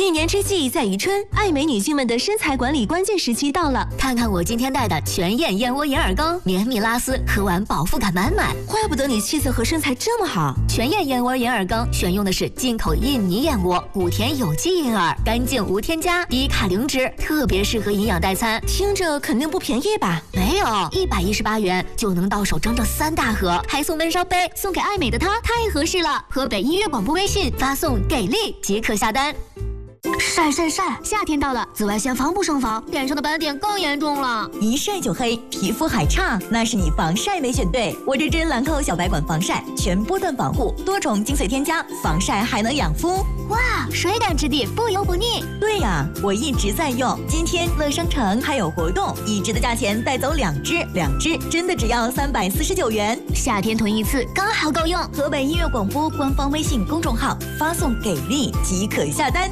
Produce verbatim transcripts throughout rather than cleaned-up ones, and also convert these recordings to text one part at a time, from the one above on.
一年之计在于春，爱美女性们的身材管理关键时期到了。 看看我今天带的全燕燕窝眼耳膏，绵密拉丝，喝完饱腹感满满。 怪不得你气色和身材这么好。 全燕燕窝眼耳膏选用的是进口印尼燕窝，古田有机银耳，干净无添加，低卡零脂，特别适合营养代餐。 听着肯定不便宜吧？ 没有，一百一十八元就能到手整整三大盒，还送闷烧杯，送给爱美的她太合适了。河北音乐广播微信发送给力即可下单。晒晒晒！夏天到了，紫外线防不胜防，脸上的斑点更严重了。 一晒就黑，皮肤还差，那是你防晒没选对。我这支兰蔻小白管防晒，全波段保护，多重精粹添加，防晒还能养肤。 哇，水感质地，不油不腻。 对呀、啊，我一直在用。今天乐商城还有活动，一支的价钱带走两支，两支真的只要三百四十九元。 夏天囤一次刚好够用。 河北音乐广播官方微信公众号发送给力即可下单。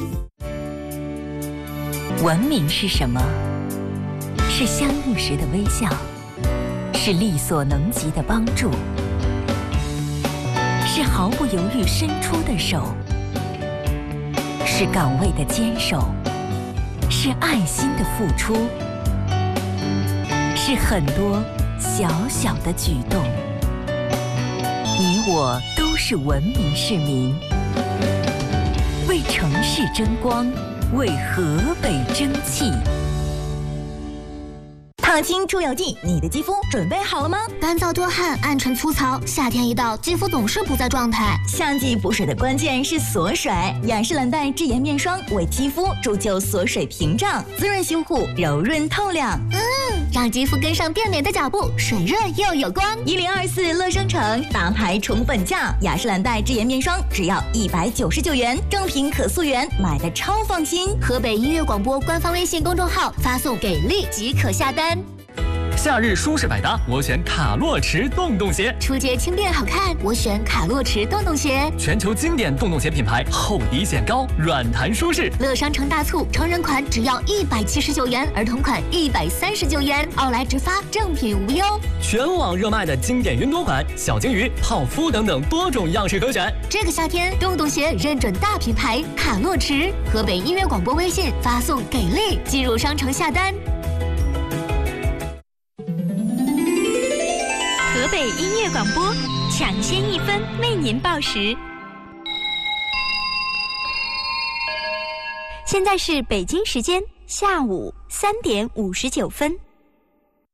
文明是什么？是相遇时的微笑，是力所能及的帮助，是毫不犹豫伸出的手，是岗位的坚守，是爱心的付出，是很多小小的举动。你我都是文明市民，为城市争光，为河北争气。 烫青出油剂，你的肌肤准备好了吗？ 干燥多汗，暗沉粗糙，夏天一到，肌肤总是不在状态。 夏季补水的关键是锁水，雅诗兰黛智妍面霜为肌肤铸就锁水屏障，滋润修护，柔润透亮。 嗯，让肌肤跟上变美的脚步，水润又有光。 一零二四乐商城大牌宠本价，雅诗兰黛智妍面霜只要一百九十九元，正品可溯源，买的超放心。 河北音乐广播官方微信公众号发送给力即可下单。 夏日舒适百搭，我选卡洛驰洞洞鞋。 出街轻便好看，我选卡洛驰洞洞鞋。 全球经典洞洞鞋品牌，厚底显高，软弹舒适。 乐商城大促，成人款只要一百七十九元，儿童款一百三十九元，奥莱直发，正品无忧。 全网热卖的经典云朵款、小金鱼、泡芙等等多种样式可选。 这个夏天，洞洞鞋认准大品牌卡洛驰。河北音乐广播微信发送给力，进入商城下单。 河北音乐广播抢先一分为您报时。现在是北京时间下午三点五十九分。